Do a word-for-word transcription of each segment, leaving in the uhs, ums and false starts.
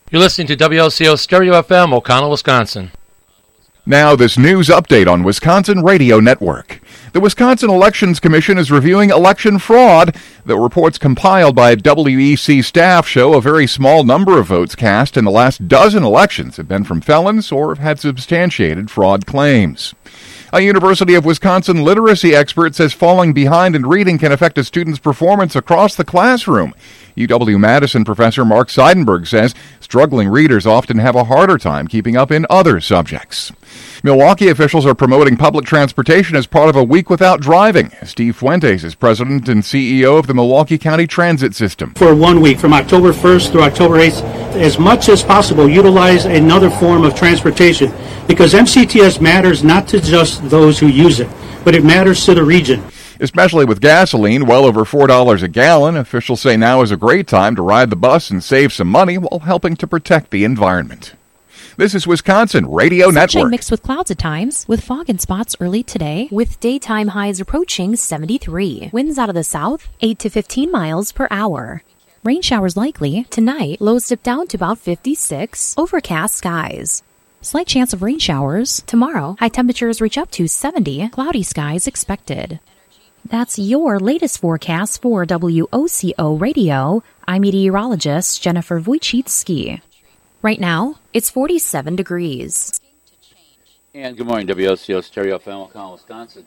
You're listening to W L C O Stereo F M, O'Connell, Wisconsin. Now, this news update on Wisconsin Radio Network. The Wisconsin Elections Commission is reviewing election fraud. The reports compiled by W E C staff show a very small number of votes cast in the last dozen elections have been from felons or have had substantiated fraud claims. A University of Wisconsin literacy expert says falling behind in reading can affect a student's performance across the classroom. U W-Madison professor Mark Seidenberg says struggling readers often have a harder time keeping up in other subjects. Milwaukee officials are promoting public transportation as part of a week without driving. Steve Fuentes is president and C E O of the Milwaukee County Transit System. For one week, from October first through October eighth, as much as possible, utilize another form of transportation, because M C T S matters not to just those who use it, but it matters to the region. Especially with gasoline well over four dollars a gallon, officials say now is a great time to ride the bus and save some money while helping to protect the environment. This is Wisconsin Radio Sunshine Network. Mixed with clouds at times, with fog and spots early today, with daytime highs approaching seventy-three. Winds out of the south, eight to fifteen miles per hour. Rain showers likely. Tonight, lows dip down to about fifty-six. Overcast skies. Slight chance of rain showers. Tomorrow, high temperatures reach up to seventy. Cloudy skies expected. That's your latest forecast for W O C O Radio. I'm meteorologist Jennifer Wojcicki. Right now, it's forty-seven degrees. And good morning, W O C O Stereo F M, O'Connell, Wisconsin.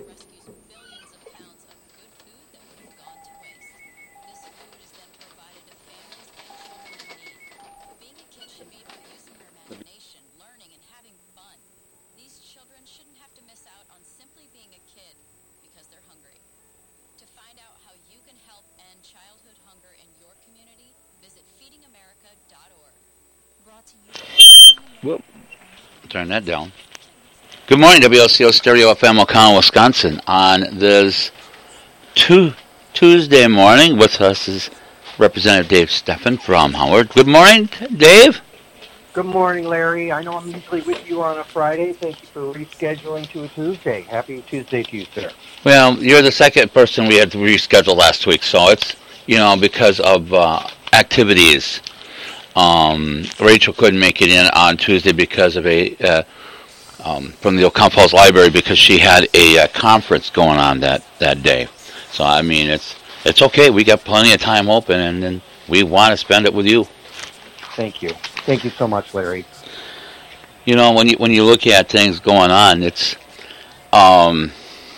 Whoop. Turn that down. Good morning, W L C O Stereo F M, O'Connell, Wisconsin. On this tu- Tuesday morning, with us is Representative Dave Steffen from Howard. Good morning, Dave. Good morning, Larry. I know I'm usually with you on a Friday. Thank you for rescheduling to a Tuesday. Happy Tuesday to you, sir. Well, you're the second person we had to reschedule last week, so it's, you know, because of uh, activities. Um, Rachel couldn't make it in on Tuesday because of a uh, um, from the O'Connell Falls Library because she had a uh, conference going on that, that day. So I mean, it's it's okay. We got plenty of time open, and, and we want to spend it with you. Thank you. Thank you so much, Larry. You know, when you when you look at things going on, it's um,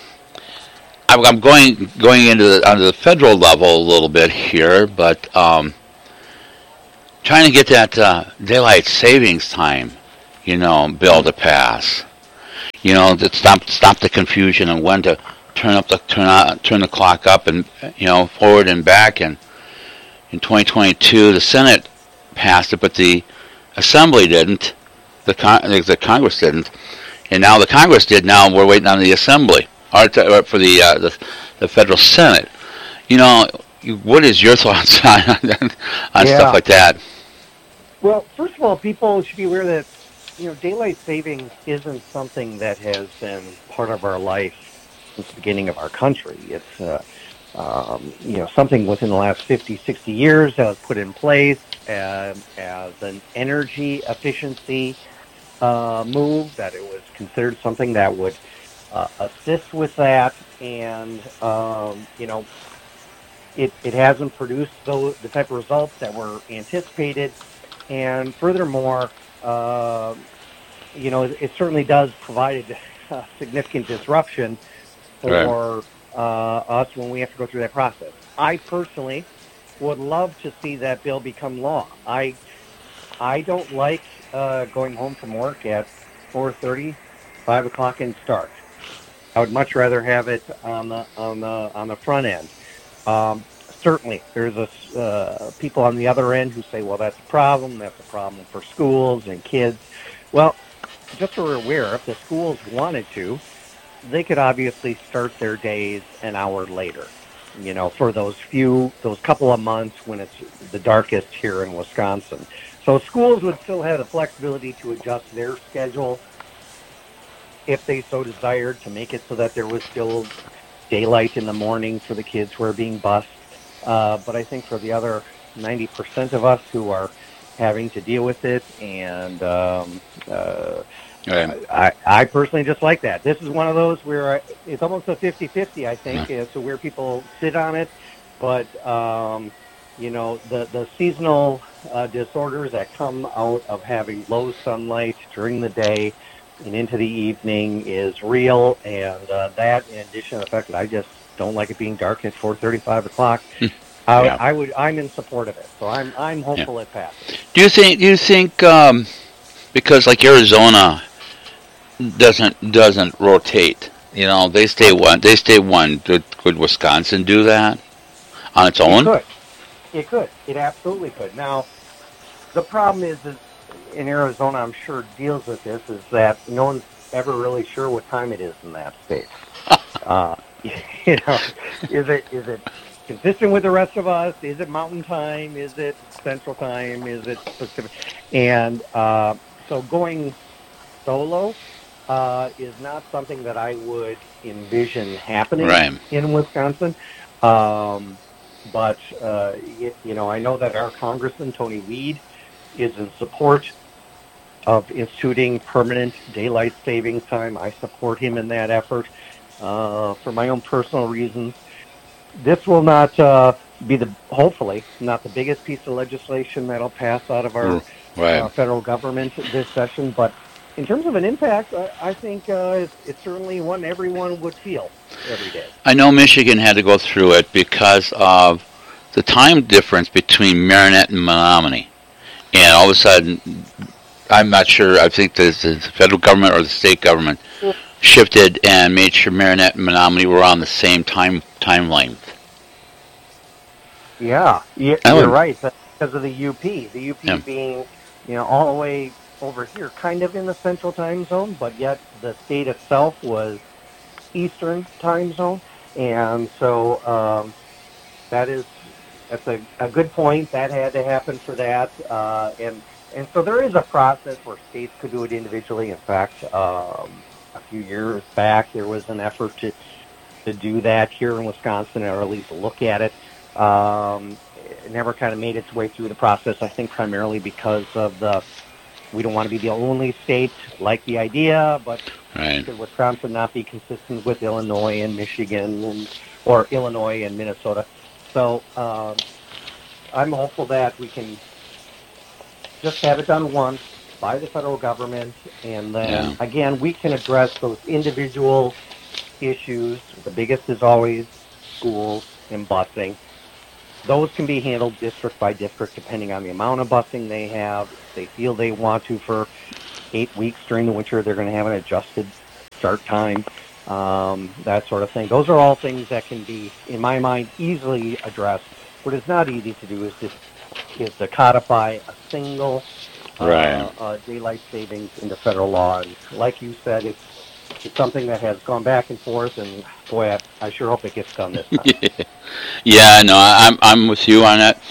I'm, I'm going going into the, onto the federal level a little bit here, but. Um, Trying to get that uh, daylight savings time, you know, bill to pass, you know, to stop stop the confusion and when to turn up the turn on, turn the clock up and you know forward and back. And in twenty twenty-two, the Senate passed it, but the Assembly didn't. The Con- the Congress didn't, and now the Congress did. Now we're waiting on the Assembly or, to, or for the, uh, the the federal Senate. You know, what is your thoughts on on yeah. stuff like that? Well, first of all, people should be aware that, you know, daylight savings isn't something that has been part of our life since the beginning of our country. It's, uh, um, you know, something within the last fifty, sixty years that was put in place as, as an energy efficiency uh, move, that it was considered something that would uh, assist with that. And, um, you know, it, it hasn't produced those, the type of results that were anticipated. And furthermore, uh, you know, it, it certainly does provide a significant disruption for right. uh, us when we have to go through that process. I personally would love to see that bill become law. I I don't like uh, going home from work at four thirty, five o'clock and start. I would much rather have it on the on the on the front end. Um, Certainly, there's a, uh, people on the other end who say, well, that's a problem. That's a problem for schools and kids. Well, just so we're aware, if the schools wanted to, they could obviously start their days an hour later, you know, for those few, those couple of months when it's the darkest here in Wisconsin. So schools would still have the flexibility to adjust their schedule if they so desired, to make it so that there was still daylight in the morning for the kids who are being bused. Uh, but I think for the other ninety percent of us who are having to deal with it, and um, uh, Right. I, I personally just like that. This is one of those where I, it's almost a fifty-fifty, I think, Yeah. as to where people sit on it. But, um, you know, the, the seasonal uh, disorders that come out of having low sunlight during the day and into the evening is real. And uh, that, in addition to the fact that I just don't like it being dark at four thirty, five o'clock, I, Yeah. I would, I'm in support of it. So I'm, I'm hopeful Yeah. it passes. Do you think? Do you think? Um, because like Arizona doesn't doesn't rotate. You know, they stay one. They stay one. Could, could Wisconsin do that on its own? It could. It could. It absolutely could. Now, the problem is, is in Arizona, I'm sure deals with this, is that no one's ever really sure what time it is in that state. uh, you know, is it is it consistent with the rest of us? Is it Mountain Time? Is it Central Time? Is it Pacific? And uh, so going solo uh, is not something that I would envision happening Right. in Wisconsin. Um, but, uh, you, you know, I know that our Congressman, Tony Weed, is in support of instituting permanent daylight savings time. I support him in that effort uh, for my own personal reasons. This will not uh, be the, hopefully, not the biggest piece of legislation that'll pass out of our Right. uh, federal government this session, but in terms of an impact, I, I think uh, it's, it's certainly one everyone would feel every day. I know Michigan had to go through it because of the time difference between Marinette and Menominee. And all of a sudden, I'm not sure, I think the, the federal government or the state government shifted and made sure Marinette and Menominee were on the same time time length. Yeah, you, I you're would- right, that's because of the U P. The U P Yeah. being, you know, all the way over here, kind of in the central time zone, but yet the state itself was eastern time zone. And so um, that is, that's a, a good point. That had to happen for that. Uh, and, and so there is a process where states could do it individually. In fact, um, a few years back, there was an effort to, to do that here in Wisconsin, or at least look at it. Um, it never kind of made its way through the process, I think primarily because of the, we don't want to be the only state like the idea, but Right. should Wisconsin not be consistent with Illinois and Michigan, and, or Illinois and Minnesota? So um, I'm hopeful that we can just have it done once by the federal government, and then, Yeah. again, we can address those individual issues. The biggest is always schools and busing. Those can be handled district by district depending on the amount of busing they have. If they feel they want to for eight weeks during the winter, they're going to have an adjusted start time, um, that sort of thing. Those are all things that can be, in my mind, easily addressed. What is not easy to do is to, is to codify a single uh, Right. uh, daylight savings into federal law. And like you said, it's it's something that has gone back and forth, and boy, I, I sure hope it gets done this time. Yeah, no, I'm I'm with you on it.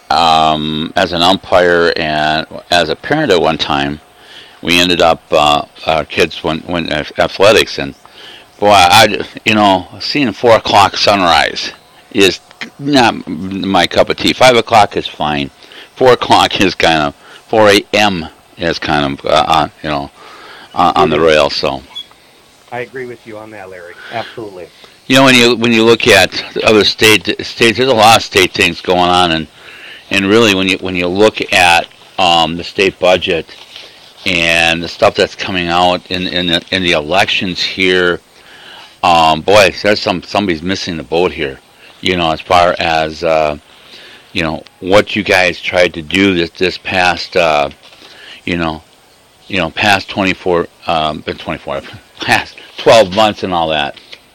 Um, as an umpire and as a parent at one time, we ended up uh, our kids went went athletics, and boy, I you know seeing a four o'clock sunrise is not my cup of tea. Five o'clock is fine. Four o'clock is kind of four a m is kind of uh, on you know uh, on the rail. So. I agree with you on that, Larry. Absolutely. You know, when you when you look at the other state states, there's a lot of state things going on, and and really when you when you look at um, the state budget and the stuff that's coming out in in the, in the elections here, um, boy, there's some somebody's missing the boat here. You know, as far as uh, you know what you guys tried to do this this past uh, you know you know past twenty-four um, twenty-four past twelve months and all that.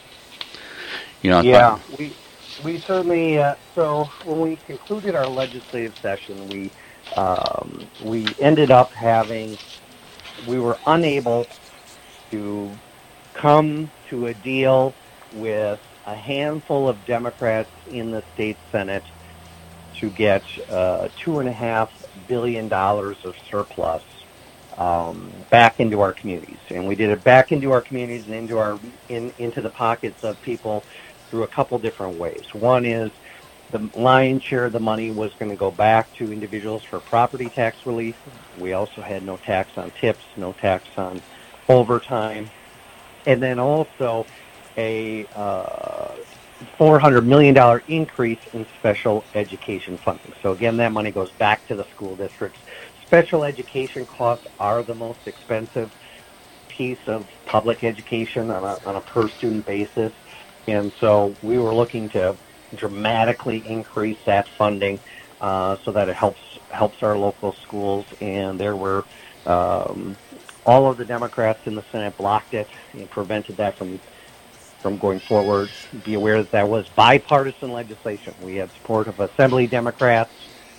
You know, Yeah, we we certainly. Uh, so when we concluded our legislative session, we um, we ended up having we were unable to come to a deal with a handful of Democrats in the state Senate to get uh, two and a half billion dollars of surplus um, back into our communities, and we did it back into our communities and into our in into the pockets of people through a couple different ways. One is the lion's share of the money was going to go back to individuals for property tax relief. We also had no tax on tips, no tax on overtime, and then also a uh, four hundred million dollars increase in special education funding. So again, that money goes back to the school districts. Special education costs are the most expensive piece of public education on a, on a per-student basis, and so we were looking to dramatically increase that funding uh, so that it helps helps our local schools. And there were um, all of the Democrats in the Senate blocked it and prevented that from from going forward. Be aware that that was bipartisan legislation. We had support of Assembly Democrats.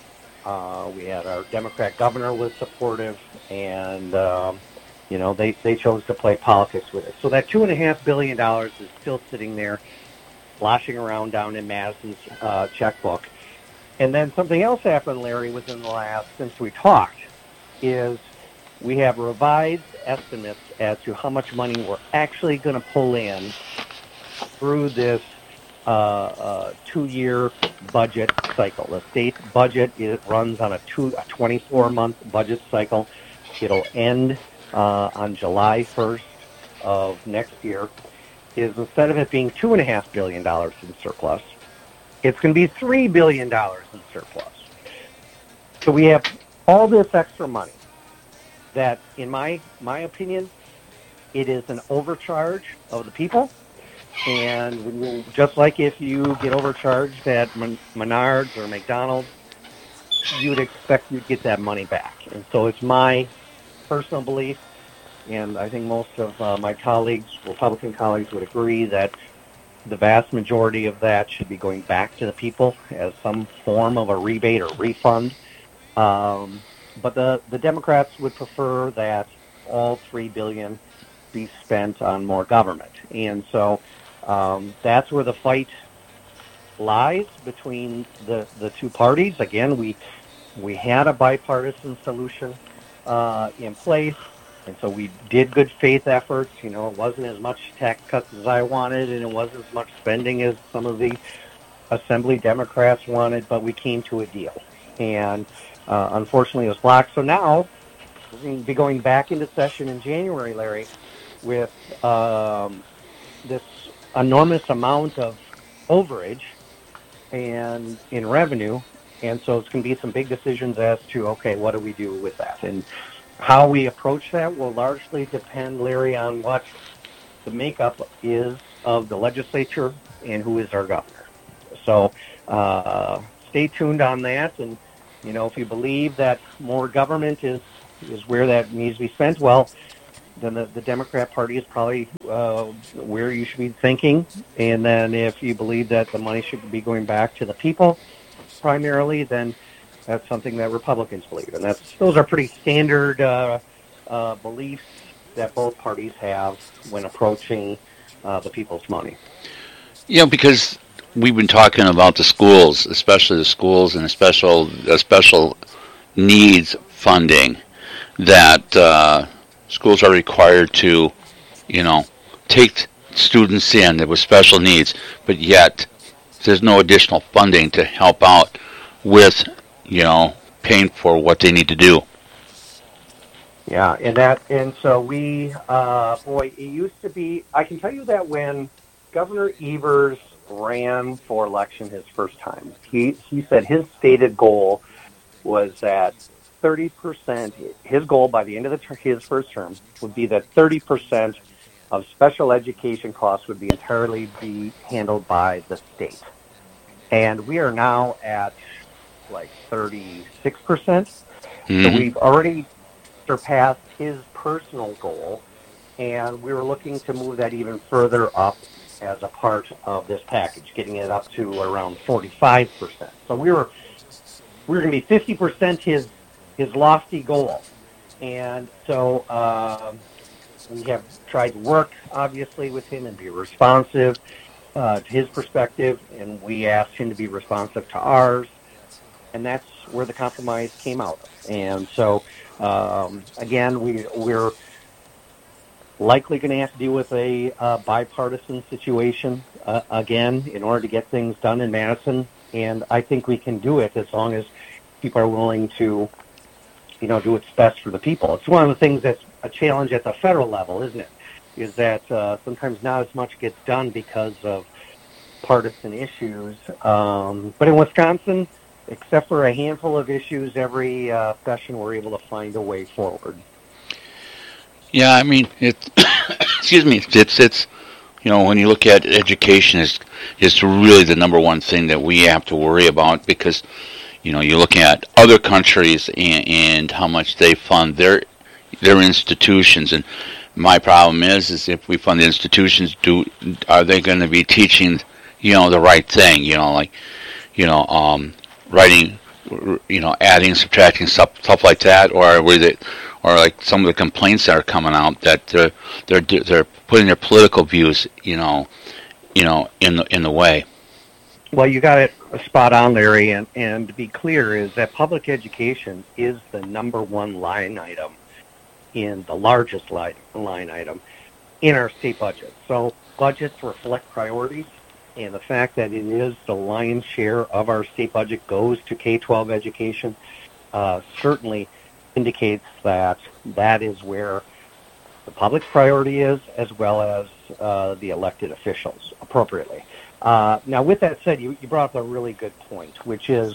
Uh, we had our Democrat governor was supportive, and um, you know they, they chose to play politics with it. So that two and a half billion dollars is still sitting there, sloshing around down in Madison's uh, checkbook. And then something else happened, Larry, within the last, since we talked, is we have revised estimates as to how much money we're actually going to pull in through this uh, uh, two-year budget cycle. The state budget, it runs on a, two, a twenty-four month budget cycle. It'll end uh, on July first of next year. Is instead of it being two and a half billion dollars in surplus, it's going to be three billion dollars in surplus. So we have all this extra money that, in my my opinion, it is an overcharge of the people. And when you, just like if you get overcharged at Menards or McDonald's, you'd expect you'd get that money back. And so it's my personal belief, and I think most of uh, my colleagues, Republican colleagues, would agree that the vast majority of that should be going back to the people as some form of a rebate or refund. Um, but the, the Democrats would prefer that all three billion dollars be spent on more government. And so um, that's where the fight lies between the, the two parties. Again, we we had a bipartisan solution uh, in place. And so we did good faith efforts. You know, it wasn't as much tax cuts as I wanted, and it wasn't as much spending as some of the Assembly Democrats wanted, but we came to a deal. And uh, unfortunately, it was blocked. So now we're going to be going back into session in January, Larry, with um, this enormous amount of overage and in revenue. And so it's going to be some big decisions as to, okay, what do we do with that? And how we approach that will largely depend, Larry, on what the makeup is of the legislature and who is our governor. So uh, stay tuned on that. And, you know, if you believe that more government is, is where that needs to be spent, well, then the, the Democrat Party is probably uh, where you should be thinking. And then if you believe that the money should be going back to the people primarily, then that's something that Republicans believe, and that's those are pretty standard uh, uh, beliefs that both parties have when approaching uh, the people's money. You know, because we've been talking about the schools, especially the schools and the special, the special needs funding, that uh, schools are required to, you know, take students in with special needs, but yet there's no additional funding to help out with, you know, paying for what they need to do. Yeah, and that, and so we, uh, boy, it used to be, I can tell you that when Governor Evers ran for election his first time, he, he said his stated goal was that thirty percent, his goal by the end of the ter- his first term would be that thirty percent of special education costs would be entirely be handled by the state. And we are now at like thirty-six percent. Mm-hmm. So we've already surpassed his personal goal, and we were looking to move that even further up as a part of this package, getting it up to around forty-five percent. So we were we were going to be fifty percent his his lofty goal. And so um, we have tried to work, obviously, with him and be responsive uh, to his perspective, and we asked him to be responsive to ours. And that's where the compromise came out. And so, um, again, we, we're likely going to have to deal with a uh, bipartisan situation uh, again in order to get things done in Madison And I think we can do it as long as people are willing to, you know, do what's best for the people. It's one of the things that's a challenge at the federal level, isn't it? Is that uh, sometimes not as much gets done because of partisan issues. Um, but in Wisconsin, except for a handful of issues every uh, session, we're able to find a way forward. Yeah, I mean, it's excuse me, it's it's you know, when you look at education, is is really the number one thing that we have to worry about, because you know, you look at other countries and, and how much they fund their their institutions, and my problem is is if we fund the institutions, do are they going to be teaching, you know, the right thing? You know, like, you know, um, writing, you know, adding, subtracting, stuff, stuff like that, or were they, or like some of the complaints that are coming out that they're they're they're putting their political views, you know, you know, in the in the way. Well, you got it spot on, Larry, and and to be clear, is that public education is the number one line item, in the largest line line item in our state budget. So budgets reflect priorities, and the fact that it is the lion's share of our state budget goes to K twelve education uh, certainly indicates that that is where the public's priority is, as well as uh, the elected officials appropriately. Uh, now, with that said, you, you brought up a really good point, which is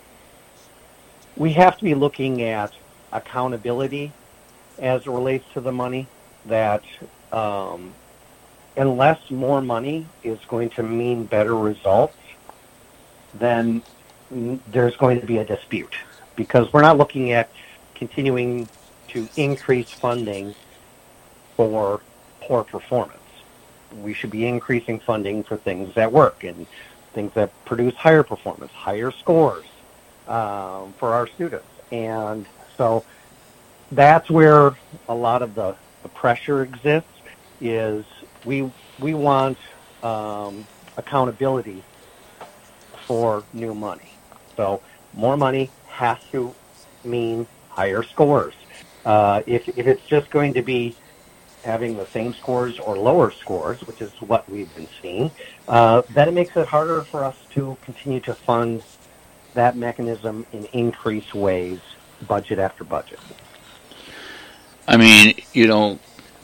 we have to be looking at accountability as it relates to the money, that um, unless more money is going to mean better results, then there's going to be a dispute, because we're not looking at continuing to increase funding for poor performance. We should be increasing funding for things that work and things that produce higher performance, higher scores um, for our students. And so that's where a lot of the, the pressure exists, is we we want um, accountability for new money. So more money has to mean higher scores. Uh, if, if it's just going to be having the same scores or lower scores, which is what we've been seeing, uh, then it makes it harder for us to continue to fund that mechanism in increased ways, budget after budget. I mean, you know,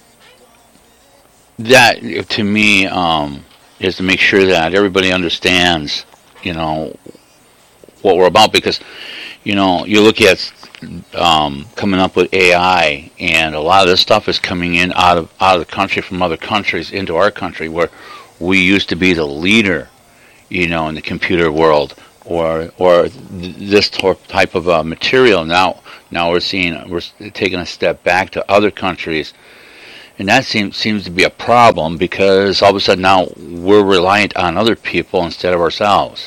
that to me um, is to make sure that everybody understands, you know, what we're about, because, you know, you look at um, coming up with A I, and a lot of this stuff is coming in out of out of the country from other countries into our country, where we used to be the leader, you know, in the computer world, or or this type of uh, material. Now, now we're seeing we're taking a step back to other countries, and that seems seems to be a problem, because all of a sudden now we're reliant on other people instead of ourselves.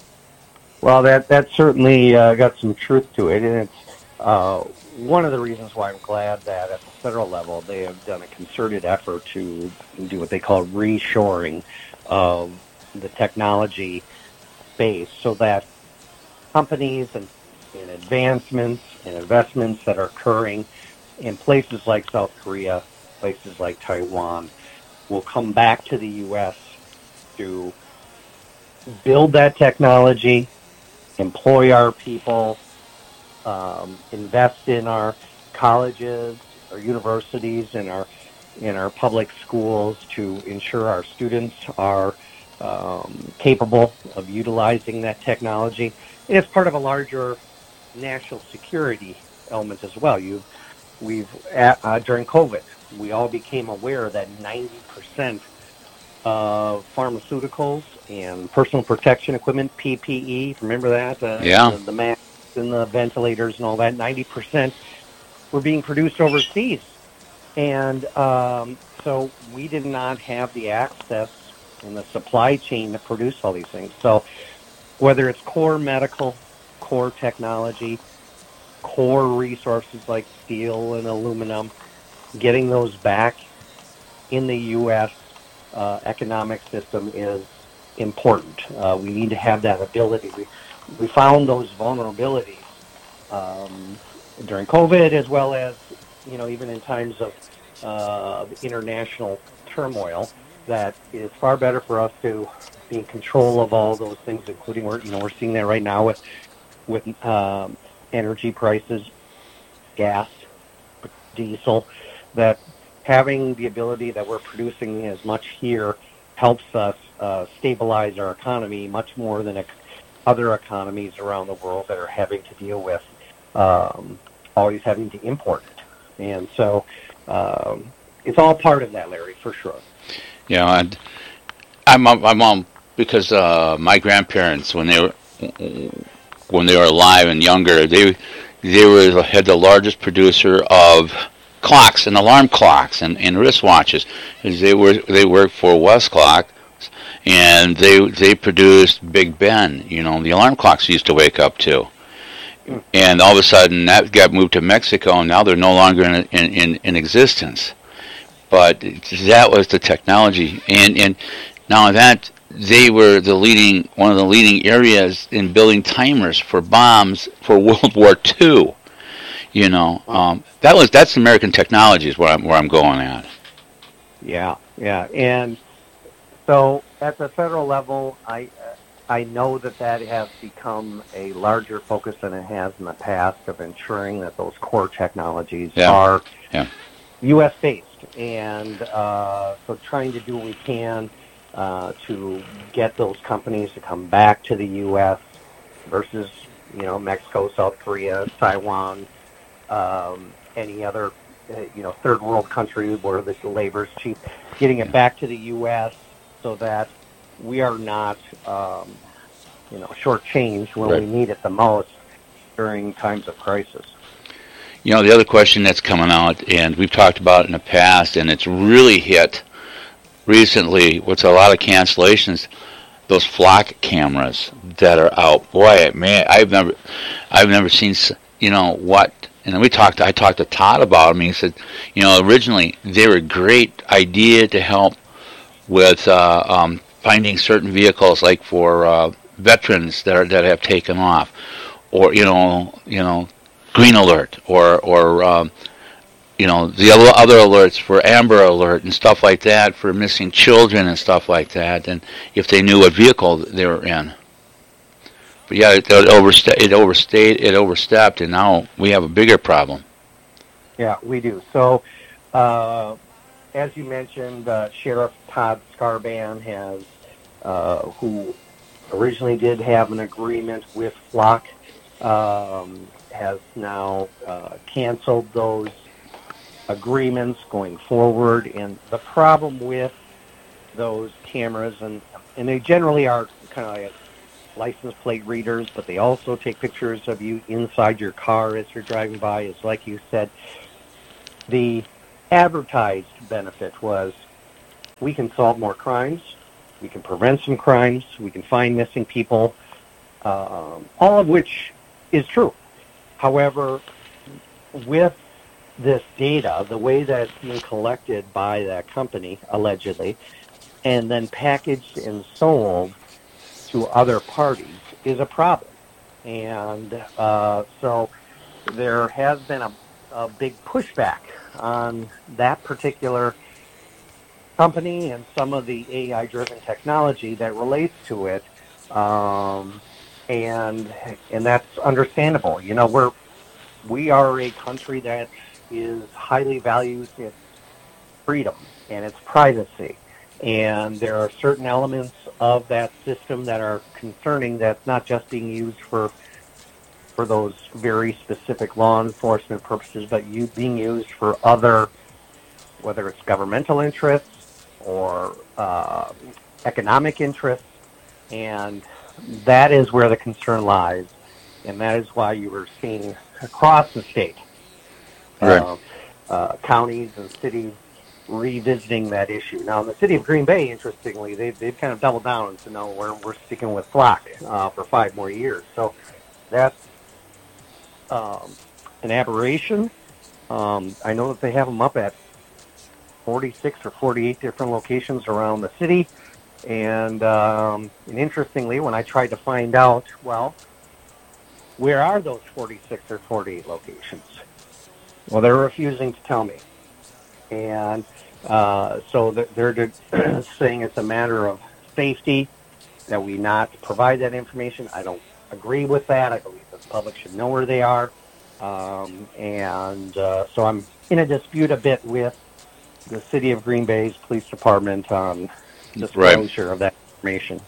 Well, that that certainly uh, got some truth to it, and it's uh, one of the reasons why I'm glad that at the federal level they have done a concerted effort to do what they call reshoring of the technology base, so that companies and, and advancements and investments that are occurring in places like South Korea, places like Taiwan, will come back to the U S to build that technology, employ our people, um, invest in our colleges, our universities, and our in our public schools to ensure our students are um, capable of utilizing that technology. And it's part of a larger national security element as well. You, we've at, uh, during COVID, we all became aware that ninety percent of pharmaceuticals and personal protection equipment, P P E, remember that? Uh, yeah. The, the masks and the ventilators and all that, ninety percent were being produced overseas. And um, so we did not have the access in the supply chain to produce all these things. So whether it's core medical, core technology, core resources like steel and aluminum, getting those back in the U S uh, economic system is important. Uh, we need to have that ability. We, we found those vulnerabilities um, during COVID, as well as, you know, even in times of uh, international turmoil. that it's far better for us to be in control of all those things, including we're you know we're seeing that right now with with um, energy prices, gas, diesel, that having the ability that we're producing as much here helps us uh, stabilize our economy much more than ec- other economies around the world that are having to deal with um, always having to import it. And so um, it's all part of that, Larry, for sure. Yeah, and I'm I'm on because uh, my grandparents, when they were when they were alive and younger, they they were had the largest producer of clocks and alarm clocks and, and wristwatches. They were they worked for Westclock, and they they produced Big Ben. You know, the alarm clocks used to wake up to. And all of a sudden, that got moved to Mexico, and now they're no longer in in, in, in existence. But that was the technology, and and now that they were the leading one of the leading areas in building timers for bombs for World War Two. You know, um, that was that's American technology is where I'm where I'm going at. Yeah, yeah, and so at the federal level, I I know that that has become a larger focus than it has in the past of ensuring that those core technologies yeah. are yeah. U S based, and uh, so trying to do what we can uh, to get those companies to come back to the U S versus you know Mexico, South Korea, Taiwan. Um, any other, uh, you know, third world country where the labor is cheap, getting it back to the U S so that we are not, um, you know, shortchanged when right. we need it the most during times of crisis. You know, the other question that's coming out, and we've talked about it in the past, and it's really hit recently with a lot of cancellations, those flock cameras that are out. Boy, man, I've never, I've never seen, you know, what. And then we talked. I talked to Todd about them. He said, you know, originally they were a great idea to help with uh, um, finding certain vehicles, like for uh, veterans that are, that have taken off, or you know, you know, Green Alert, or or um, you know, the other alerts for Amber Alert and stuff like that for missing children and stuff like that. And if they knew what vehicle they were in. But yeah, it, it, oversta- it overstayed, it overstepped, and now we have a bigger problem. Yeah, we do. So, uh, as you mentioned, uh, Sheriff Todd Scarban has, uh, who originally did have an agreement with Flock, um, has now uh, canceled those agreements going forward. And the problem with those cameras, and and they generally are kind of like license plate readers, but they also take pictures of you inside your car as you're driving by, is like you said, the advertised benefit was we can solve more crimes, we can prevent some crimes, we can find missing people, um, all of which is true. However, with this data, the way that it's being collected by that company, allegedly, and then packaged and sold to other parties is a problem. And uh, so there has been a, a big pushback on that particular company and some of the A I-driven technology that relates to it. Um, and and that's understandable. You know, we're we are a country that is highly values its freedom and its privacy. And there are certain elements of that system that are concerning, that's not just being used for for those very specific law enforcement purposes, but you being used for other, whether it's governmental interests or uh, economic interests. And that is where the concern lies. And that is why you were seeing across the state, right. uh, uh, counties and cities revisiting that issue. Now, in the city of Green Bay, interestingly, they've, they've kind of doubled down and said, no, we're, we're sticking with Flock uh, for five more years. So that's um, an aberration. Um, I know that they have them up at forty-six or forty-eight different locations around the city. And, um, and interestingly, when I tried to find out, well, where are those forty-six or forty-eight locations? Well, they're refusing to tell me. And uh, so they're, they're saying it's a matter of safety that we not provide that information. I don't agree with that. I believe the public should know where they are. Um, and uh, so I'm in a dispute a bit with the City of Green Bay's police department on disclosure right. of that information.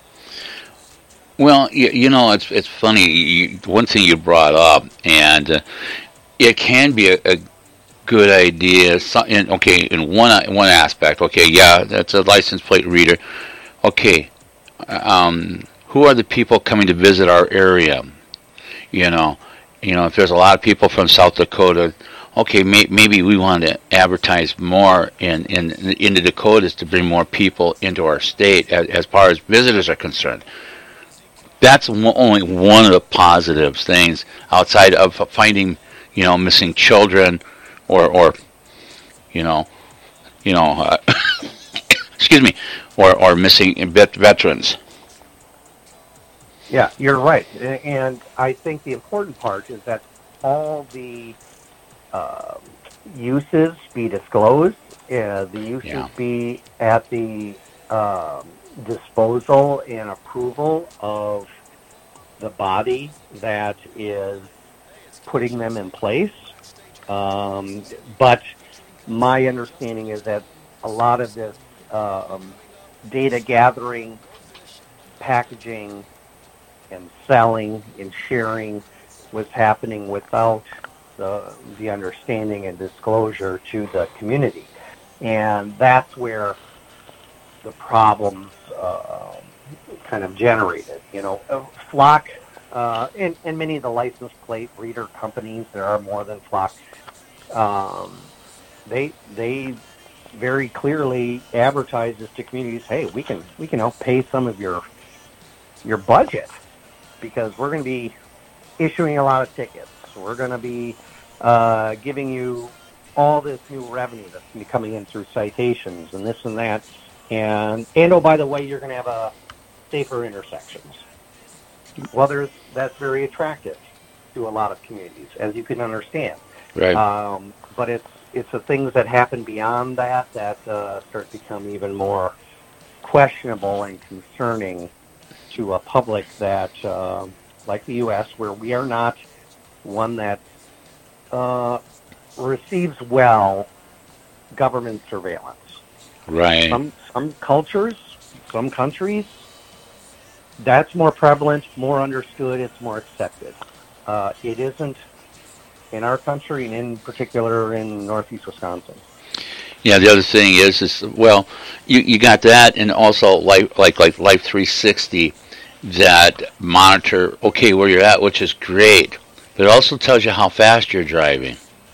Well, you, you know, it's it's funny. You, one thing you brought up, and uh, it can be a, a good idea. So, in, okay, in one one aspect, okay, yeah, that's a license plate reader. Okay, um, who are the people coming to visit our area? You know, you know, if there's a lot of people from South Dakota, okay, may, maybe we want to advertise more in, in in the Dakotas to bring more people into our state as, as far as visitors are concerned. That's only one of the positive things outside of finding, you know, missing children, or, or you know, you know, uh, excuse me, or or missing vet- veterans. Yeah, you're right, and I think the important part is that all the uh, uses be disclosed. Uh, the uses yeah. be at the um, disposal and approval of the body that is putting them in place. Um, but my understanding is that a lot of this um, data gathering, packaging, and selling and sharing was happening without the, the understanding and disclosure to the community. And that's where the problems uh, kind of generated. You know, Flock, uh, and, and many of the license plate reader companies, there are more than Flock, um, they they very clearly advertise this to communities, hey, we can we can help pay some of your your budget because we're going to be issuing a lot of tickets. We're going to be uh, giving you all this new revenue that's going to be coming in through citations and this and that. And, and oh, by the way, you're going to have a safer intersections. Well, there's, that's very attractive to a lot of communities, as you can understand. Right. Um, but it's it's the things that happen beyond that that uh, start to become even more questionable and concerning to a public that, uh, like the U S, where we are not one that uh, receives well government surveillance. Right. Some some cultures, some countries, that's more prevalent, more understood, it's more accepted. Uh, it isn't in our country, and in particular in Northeast Wisconsin. Yeah, the other thing is, is well, you, you got that, and also like like like Life three sixty that monitor, okay, where you're at, which is great, but it also tells you how fast you're driving.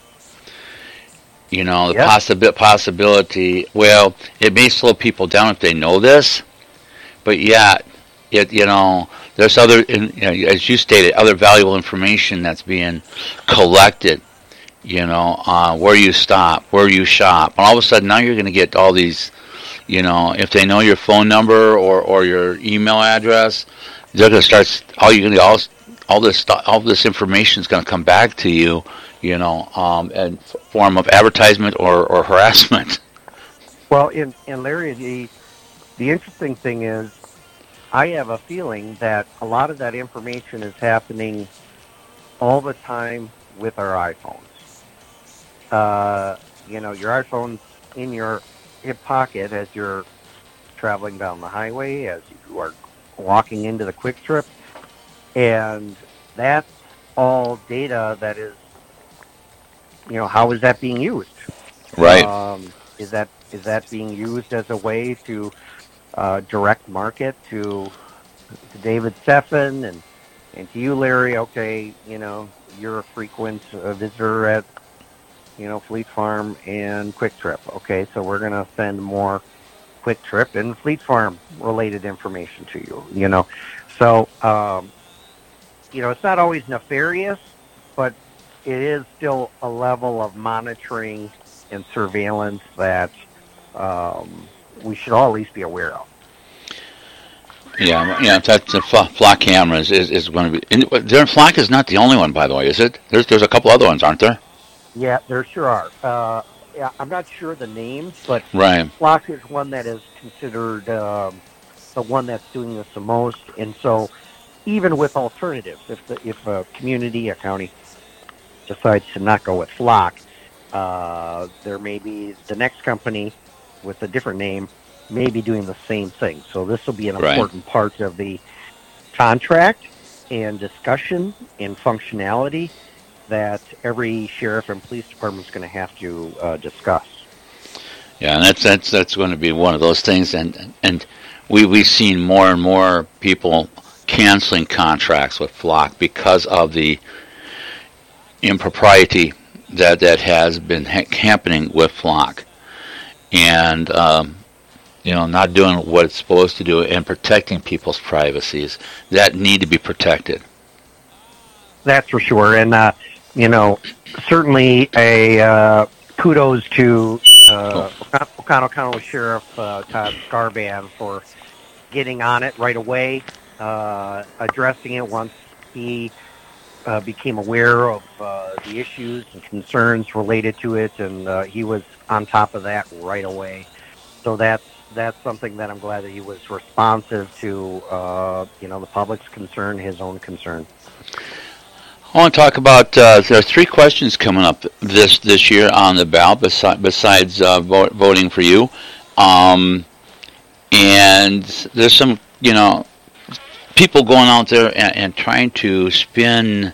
You know, the yep. possi- possibility, well, it may slow people down if they know this, but yeah, it, you know, there's other, you know, as you stated, other valuable information that's being collected, you know, uh, where you stop, where you shop. And all of a sudden now you're going to get all these, you know, if they know your phone number or, or your email address, they're going to start, all you're going to all, all this stuff, all this information is going to come back to you, you know, um, in form of advertisement or, or harassment. Well, in, in Larry, the, the interesting thing is, I have a feeling that a lot of that information is happening all the time with our iPhones. Uh, you know, your iPhone's in your hip pocket as you're traveling down the highway, as you are walking into the Quick Trip, and that's all data that is, you know, how is that being used? Right. Um, is that is that being used as a way to uh, direct market to, to David Steffen and, and to you, Larry? Okay, you know, you're a frequent uh, visitor at, you know, Fleet Farm and Quick Trip. Okay, so we're going to send more Quick Trip and Fleet Farm related information to you, you know. So, um, you know, it's not always nefarious, but it is still a level of monitoring and surveillance that um, we should all at least be aware of. Yeah, yeah. That's the Flock cameras is, is going to be. And their Flock is not the only one, by the way, is it? There's there's a couple other ones, aren't there? Yeah, there sure are. Uh, yeah, I'm not sure the names, but Right. Flock is one that is considered um, the one that's doing this the most. And so, even with alternatives, if the, if a community, a county decides to not go with Flock, uh, there may be the next company with a different name may be doing the same thing. So this will be an Right. important part of the contract and discussion and functionality that every sheriff and police department is going to have to uh, discuss. Yeah, and that's that's that's going to be one of those things, and and we we've seen more and more people canceling contracts with Flock because of the impropriety that that has been ha- happening with Flock, and um, you know, not doing what it's supposed to do and protecting people's privacies that need to be protected. That's for sure, and uh, you know, certainly a uh, kudos to uh, Oconto County Sheriff uh, Todd Scarban for getting on it right away, uh, addressing it once he uh, became aware of uh, the issues and concerns related to it, and uh, he was on top of that right away. So that's that's something that I'm glad that he was responsive to, uh, you know, the public's concern, his own concern. I want to talk about, uh, there are three questions coming up this this year on the ballot besi- besides uh, vote, voting for you. Um, and there's some, you know, people going out there and, and trying to spin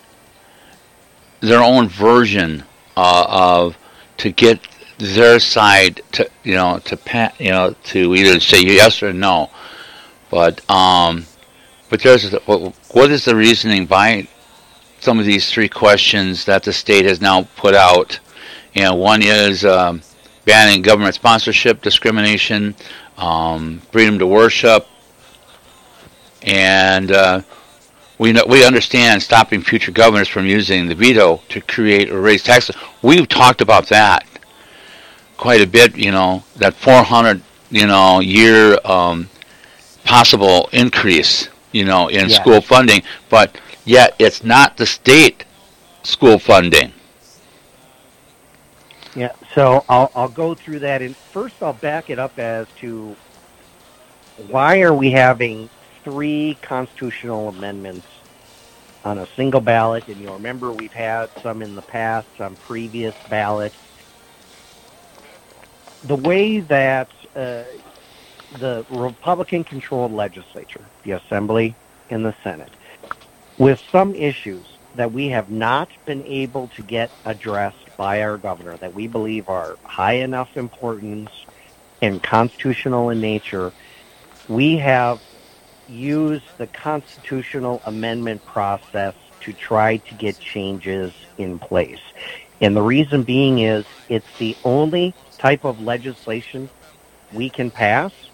their own version uh, of, to get their side to, you know, to pat, you know, to either say yes or no. But, um, but there's, what, what is the reasoning behind some of these three questions that the state has now put out? You know, one is um, banning government sponsorship, discrimination, um, freedom to worship, and uh, we know, we understand stopping future governors from using the veto to create or raise taxes. We've talked about that quite a bit. You know, that four hundred you know year um, possible increase, you know, in Yeah. school funding, but yet it's not the state school funding. Yeah, so I'll I'll go through that, and first I'll back it up as to why are we having three constitutional amendments on a single ballot, and you'll remember we've had some in the past on previous ballots. The way that uh, the Republican-controlled legislature, the Assembly and the Senate, with some issues that we have not been able to get addressed by our governor that we believe are high enough importance and constitutional in nature, we have used the constitutional amendment process to try to get changes in place. And the reason being is it's the only type of legislation we can pass